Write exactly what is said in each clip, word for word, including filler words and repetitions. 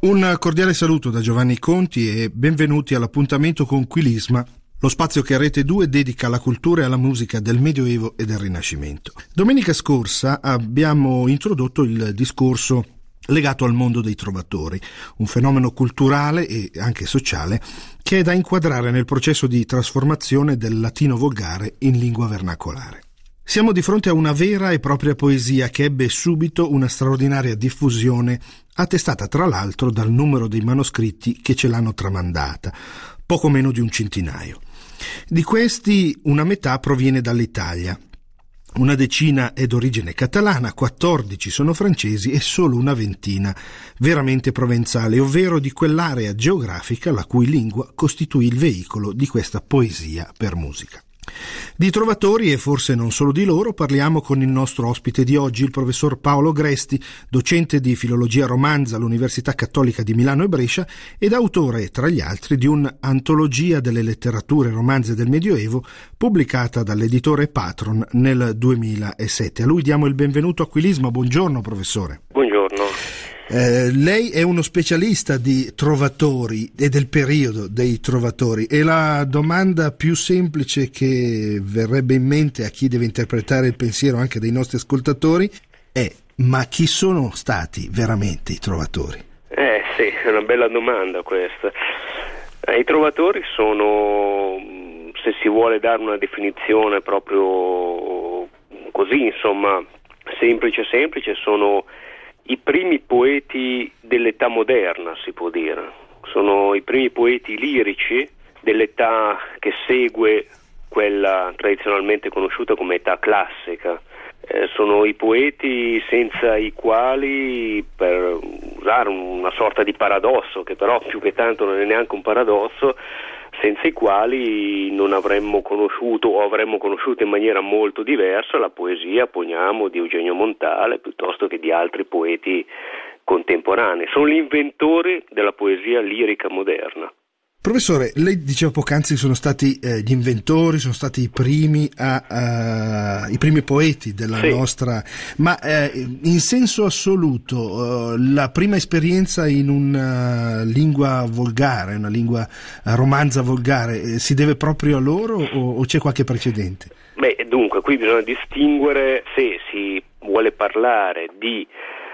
Un cordiale saluto da Giovanni Conti e benvenuti all'appuntamento con Quilisma, lo spazio che Rete due dedica alla cultura e alla musica del Medioevo e del Rinascimento. Domenica scorsa abbiamo introdotto il discorso legato al mondo dei trovatori, un fenomeno culturale e anche sociale che è da inquadrare nel processo di trasformazione del latino volgare in lingua vernacolare. Siamo di fronte a una vera e propria poesia che ebbe subito una straordinaria diffusione, attestata tra l'altro dal numero dei manoscritti che ce l'hanno tramandata, poco meno di un centinaio. Di questi una metà proviene dall'Italia, una decina è d'origine catalana, quattordici sono francesi e solo una ventina veramente provenzale, ovvero di quell'area geografica la cui lingua costituì il veicolo di questa poesia per musica. Di trovatori, e forse non solo di loro, parliamo con il nostro ospite di oggi, il professor Paolo Gresti, docente di filologia romanza all'Università Cattolica di Milano e Brescia ed autore, tra gli altri, di un'antologia delle letterature romanze del Medioevo pubblicata dall'editore Patron nel duemilasette. A lui diamo il benvenuto a Quilisma. Buongiorno, professore. Buongiorno. Eh, lei è uno specialista di trovatori e del periodo dei trovatori, e la domanda più semplice che verrebbe in mente a chi deve interpretare il pensiero anche dei nostri ascoltatori è: ma chi sono stati veramente i trovatori? Eh sì, è una bella domanda questa. Eh, I trovatori sono, se si vuole dare una definizione proprio così, insomma, semplice semplice, sono i primi poeti dell'età moderna, si può dire. Sono i primi poeti lirici dell'età che segue quella tradizionalmente conosciuta come età classica. Eh, sono i poeti senza i quali, per usare una sorta di paradosso, che però più che tanto non è neanche un paradosso, senza i quali non avremmo conosciuto o avremmo conosciuto in maniera molto diversa la poesia, poniamo, di Eugenio Montale piuttosto che di altri poeti contemporanei. Sono gli inventori della poesia lirica moderna. Professore, lei diceva poc'anzi sono stati eh, gli inventori, sono stati i primi a, a, i primi poeti della sì. nostra, ma eh, in senso assoluto uh, la prima esperienza in una lingua volgare, una lingua uh, romanza volgare, eh, si deve proprio a loro o, o c'è qualche precedente? Beh, dunque, qui bisogna distinguere se si vuole parlare di,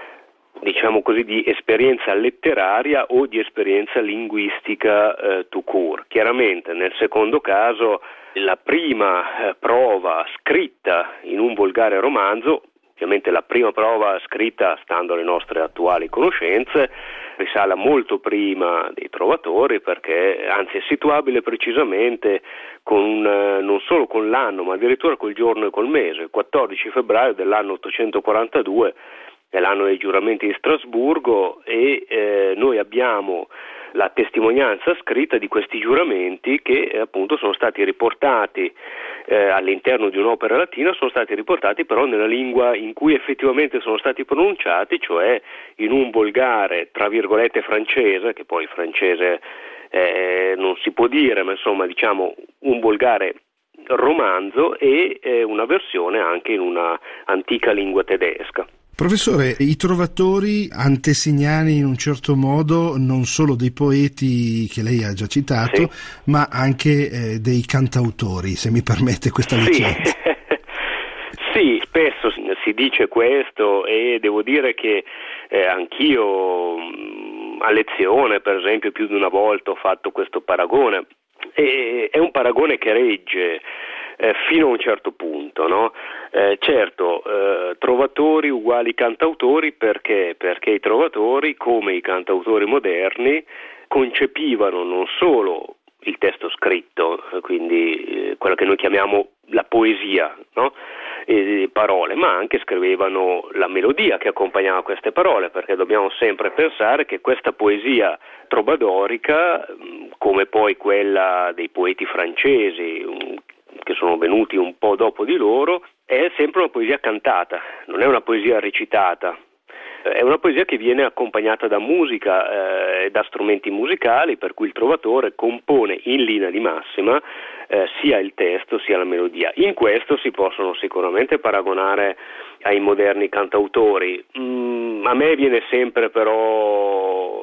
diciamo così, di esperienza letteraria o di esperienza linguistica eh, tout court. Chiaramente nel secondo caso la prima eh, prova scritta in un volgare romanzo, ovviamente la prima prova scritta stando alle nostre attuali conoscenze, risale molto prima dei trovatori, perché anzi è situabile precisamente con eh, non solo con l'anno ma addirittura col giorno e col mese, il quattordici febbraio dell'anno ottocentoquarantadue, è l'anno dei giuramenti di Strasburgo, e eh, noi abbiamo la testimonianza scritta di questi giuramenti che eh, appunto sono stati riportati eh, all'interno di un'opera latina, sono stati riportati però nella lingua in cui effettivamente sono stati pronunciati, cioè in un volgare tra virgolette francese, che poi francese eh, non si può dire, ma insomma diciamo un volgare romanzo, e eh, una versione anche in una antica lingua tedesca. Professore, i trovatori antesignani in un certo modo non solo dei poeti che lei ha già citato, sì, ma anche eh, dei cantautori, se mi permette questa licenza. Sì. Sì, spesso si dice questo, e devo dire che eh, anch'io mh, a lezione, per esempio, più di una volta ho fatto questo paragone, e è un paragone che regge Eh, fino a un certo punto, no? Eh, certo, eh, trovatori uguali cantautori, perché? Perché i trovatori, come i cantautori moderni, concepivano non solo il testo scritto, quindi eh, quello che noi chiamiamo la poesia, no? E parole, ma anche scrivevano la melodia che accompagnava queste parole, perché dobbiamo sempre pensare che questa poesia trobadorica, come poi quella dei poeti francesi che sono venuti un po' dopo di loro, è sempre una poesia cantata, non è una poesia recitata. È una poesia che viene accompagnata da musica e eh, da strumenti musicali, per cui il trovatore compone in linea di massima eh, sia il testo sia la melodia. In questo si possono sicuramente paragonare ai moderni cantautori. Mm, a me viene sempre però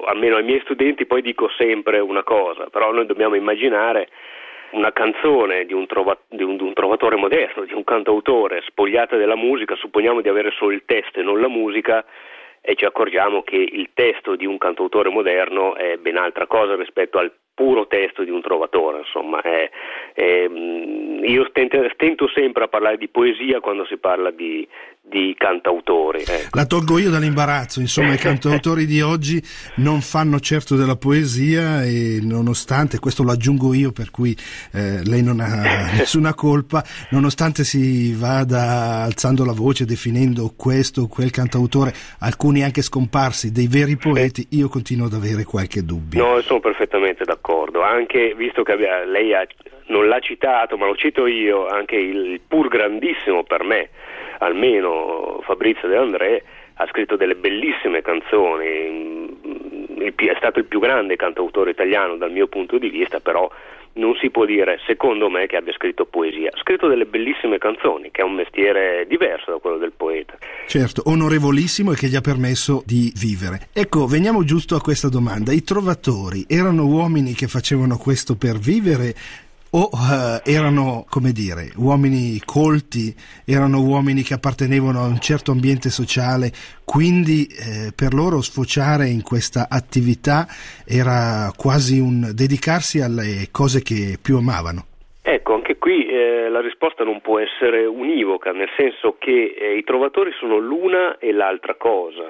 almeno ai miei studenti poi dico sempre una cosa, però noi dobbiamo immaginare una canzone di un, trova, di, un, di un trovatore moderno, di un cantautore, spogliata della musica, supponiamo di avere solo il testo e non la musica, e ci accorgiamo che il testo di un cantautore moderno è ben altra cosa rispetto al puro testo di un trovatore. Insomma, è, è, io stento, stento sempre a parlare di poesia quando si parla di, di cantautori. Ecco. La tolgo io dall'imbarazzo, insomma i cantautori di oggi non fanno certo della poesia, e nonostante, questo lo aggiungo io per cui eh, lei non ha nessuna colpa, nonostante si vada alzando la voce definendo questo o quel cantautore, alcuni anche scomparsi, dei veri poeti, io continuo ad avere qualche dubbio. No, sono perfettamente d'accordo, anche visto che abbia, lei ha, non l'ha citato, ma lo cito io, anche il pur grandissimo per me, almeno Fabrizio De André, ha scritto delle bellissime canzoni, il, è stato il più grande cantautore italiano dal mio punto di vista, però non si può dire, secondo me, che abbia scritto poesia. Ha scritto delle bellissime canzoni, che è un mestiere diverso da quello del poeta. Certo, onorevolissimo, e che gli ha permesso di vivere. Ecco, veniamo giusto a questa domanda. I trovatori erano uomini che facevano questo per vivere, o uh, erano, come dire, uomini colti, erano uomini che appartenevano a un certo ambiente sociale, quindi eh, per loro sfociare in questa attività era quasi un dedicarsi alle cose che più amavano? Ecco, anche qui eh, la risposta non può essere univoca, nel senso che eh, i trovatori sono l'una e l'altra cosa.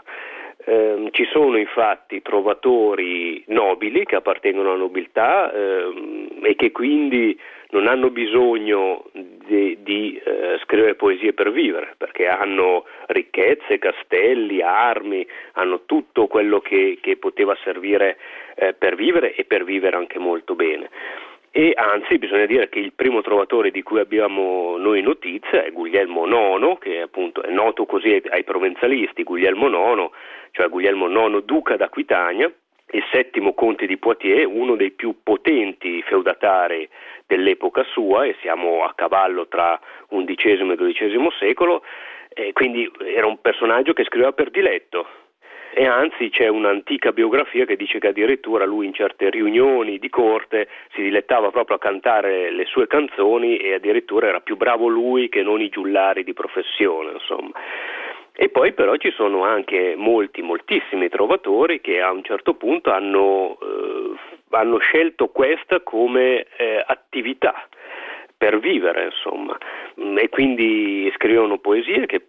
Eh, ci sono infatti trovatori nobili che appartengono alla nobiltà eh, e che quindi non hanno bisogno di, di eh, scrivere poesie per vivere, perché hanno ricchezze, castelli, armi, hanno tutto quello che, che poteva servire eh, per vivere, e per vivere anche molto bene. E anzi bisogna dire che il primo trovatore di cui abbiamo noi notizia è Guglielmo nono, che appunto è noto così ai provenzalisti, Guglielmo nono, cioè Guglielmo nono duca d'Aquitania, il settimo conte di Poitiers, uno dei più potenti feudatari dell'epoca sua, e siamo a cavallo tra undicesimo e dodicesimo secolo, e quindi era un personaggio che scriveva per diletto. E anzi c'è un'antica biografia che dice che addirittura lui in certe riunioni di corte si dilettava proprio a cantare le sue canzoni, e addirittura era più bravo lui che non i giullari di professione, insomma. E poi però ci sono anche molti, moltissimi trovatori che a un certo punto hanno, eh, hanno scelto questa come eh, attività per vivere, insomma, e quindi scrivevano poesie che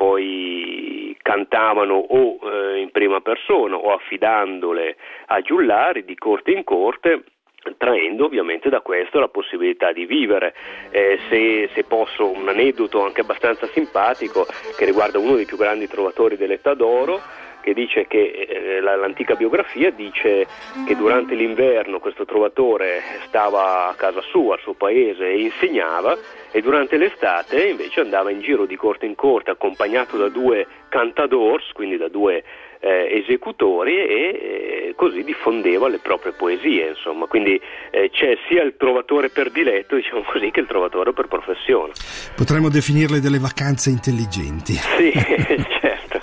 poi cantavano o eh, in prima persona o affidandole a giullari di corte in corte, traendo ovviamente da questo la possibilità di vivere. Eh, se, se posso, un aneddoto anche abbastanza simpatico che riguarda uno dei più grandi trovatori dell'età d'oro, che dice che eh, l'antica biografia dice che durante l'inverno questo trovatore stava a casa sua, al suo paese, e insegnava, e durante l'estate invece andava in giro di corte in corte accompagnato da due cantadors, quindi da due eh, esecutori, e eh, così diffondeva le proprie poesie, insomma. Quindi eh, c'è sia il trovatore per diletto, diciamo così, che il trovatore per professione. Potremmo definirle delle vacanze intelligenti. Sì, certo.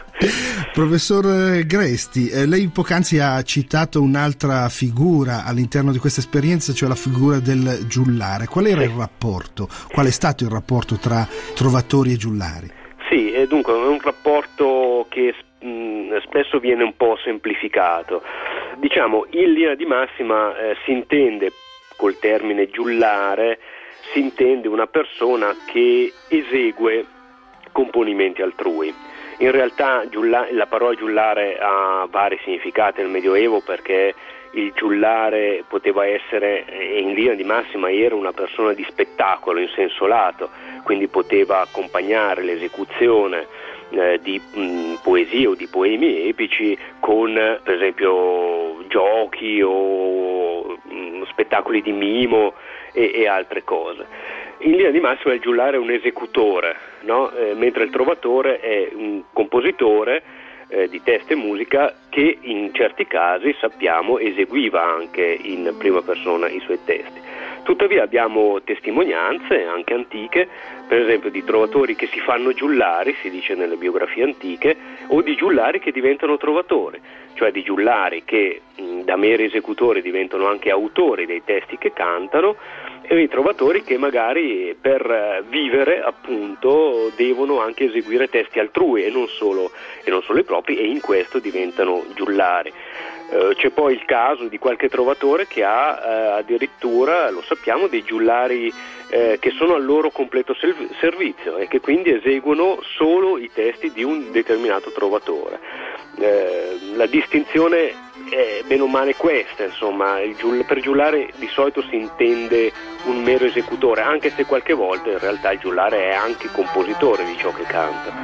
Professor Gresti, eh, lei poc'anzi ha citato un'altra figura all'interno di questa esperienza, cioè la figura del giullare. Qual era sì. il rapporto? Qual è stato il rapporto tra trovatori e giullari? Sì, e dunque è un rapporto che mh, spesso viene un po' semplificato. Diciamo, in linea di massima eh, si intende col termine giullare, si intende una persona che esegue componimenti altrui. In realtà giulla- la parola giullare ha vari significati nel Medioevo, perché il giullare poteva essere, in linea di massima era una persona di spettacolo in senso lato, quindi poteva accompagnare l'esecuzione eh, di mh, poesie o di poemi epici con per esempio giochi o mh, spettacoli di mimo e, e altre cose. In linea di massima il giullare è un esecutore, no? eh, mentre il trovatore è un compositore eh, di testi e musica che in certi casi, sappiamo, eseguiva anche in prima persona i suoi testi. Tuttavia abbiamo testimonianze anche antiche, per esempio di trovatori che si fanno giullari, si dice nelle biografie antiche, o di giullari che diventano trovatori, cioè di giullari che mh, da meri esecutori diventano anche autori dei testi che cantano, e i trovatori che magari per vivere appunto devono anche eseguire testi altrui e non solo, e non solo i propri, e in questo diventano giullari. Uh, c'è poi il caso di qualche trovatore che ha uh, addirittura, lo sappiamo, dei giullari uh, che sono al loro completo sel- servizio e che quindi eseguono solo i testi di un determinato trovatore. Uh, la distinzione è bene o male questa, insomma, il giull- per giullare di solito si intende un mero esecutore, anche se qualche volta in realtà il giullare è anche compositore di ciò che canta.